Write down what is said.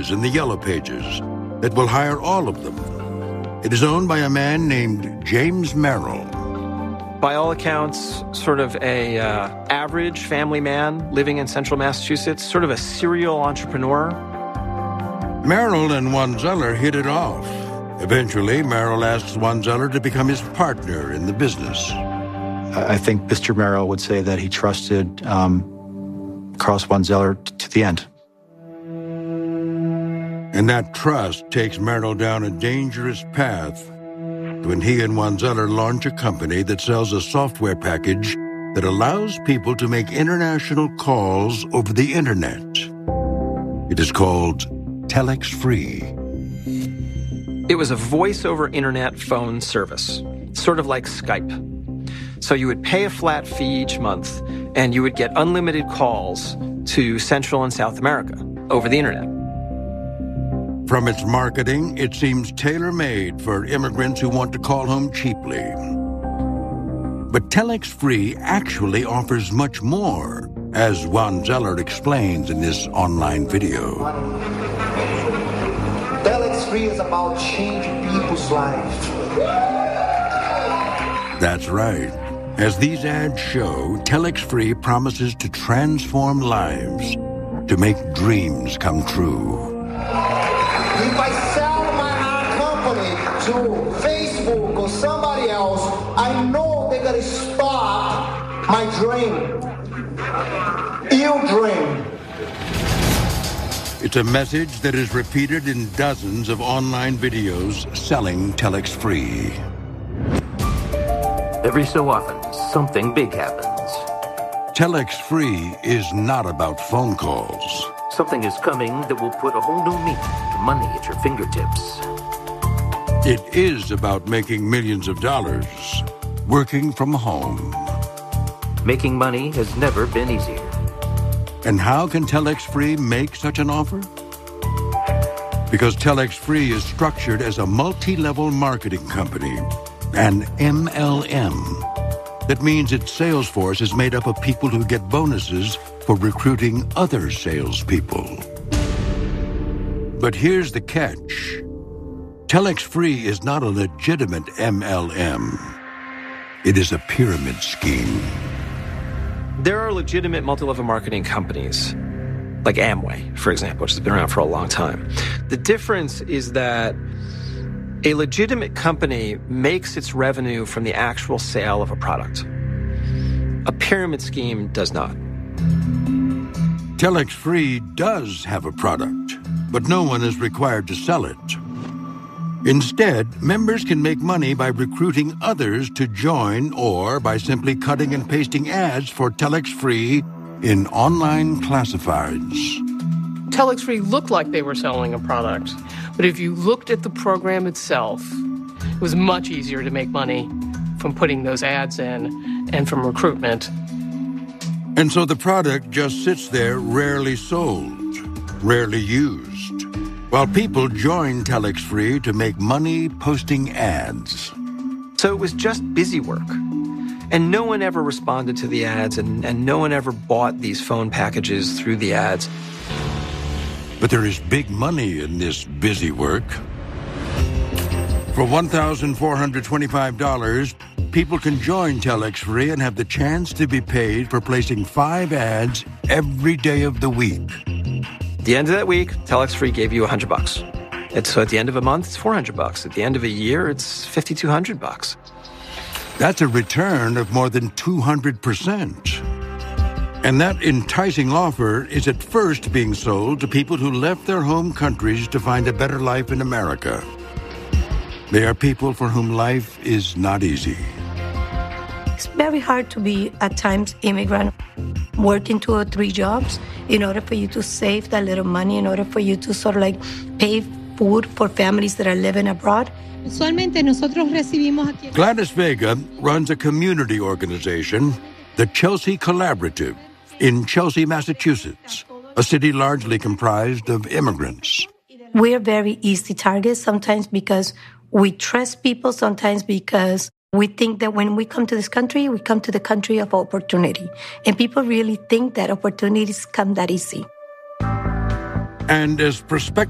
businesses in the Yellow Pages that will hire all of them. It is owned by a man named James Merrill. By all accounts, sort of a average family man living in central Massachusetts, sort of a serial entrepreneur. Merrill and Wanzeller hit it off. Eventually, Merrill asks Wanzeller to become his partner in the business. I think Mr. Merrill would say that he trusted Carlos Wanzeller to the end. And that trust takes Merrill down a dangerous path when he and Wanzeller launch a company that sells a software package that allows people to make international calls over the internet. It is called Telex Free. It was a voice-over internet phone service, sort of like Skype. So you would pay a flat fee each month, and you would get unlimited calls to Central and South America over the internet. From its marketing, it seems tailor-made for immigrants who want to call home cheaply. But Telex Free actually offers much more, as Wanzeller explains in this online video. Telex Free is about changing people's lives. That's right. As these ads show, Telex Free promises to transform lives, to make dreams come true. If I sell my company to Facebook or somebody else, I know they're going to stop my dream. Your dream. It's a message that is repeated in dozens of online videos selling Telex Free. Every so often, something big happens. Telex Free is not about phone calls. Something is coming that will put a whole new meaning to money at your fingertips. It is about making millions of dollars, working from home. Making money has never been easier. And how can Telex Free make such an offer? Because Telex Free is structured as a multi-level marketing company, an MLM. That means its sales force is made up of people who get bonuses for recruiting other salespeople. But here's the catch. Telex Free is not a legitimate MLM. It is a pyramid scheme. There are legitimate multi-level marketing companies, like Amway, for example, which has been around for a long time. The difference is that a legitimate company makes its revenue from the actual sale of a product. A pyramid scheme does not. Telex Free does have a product, but no one is required to sell it. Instead, members can make money by recruiting others to join or by simply cutting and pasting ads for Telex Free in online classifieds. Telex Free looked like they were selling a product, but if you looked at the program itself, it was much easier to make money from putting those ads in and from recruitment. And so the product just sits there rarely sold, rarely used, while people join Telex Free to make money posting ads. So it was just busy work. And no one ever responded to the ads, and no one ever bought these phone packages through the ads. But there is big money in this busy work. For $1,425, people can join Telex Free and have the chance to be paid for placing 5 ads every day of the week. At the end of that week, Telex Free gave you $100. And so at the end of a month, it's $400. At the end of a year, it's $5,200. That's a return of more than 200%. And that enticing offer is at first being sold to people who left their home countries to find a better life in America. They are people for whom life is not easy. It's very hard to be, at times, immigrant, working 2 or 3 jobs in order for you to save that little money, in order for you to sort of like pay food for families that are living abroad. Gladys Vega runs a community organization, the Chelsea Collaborative, in Chelsea, Massachusetts, a city largely comprised of immigrants. We're very easy targets, sometimes because we trust people, sometimes because we think that when we come to this country, we come to the country of opportunity. And people really think that opportunities come that easy. And as prospective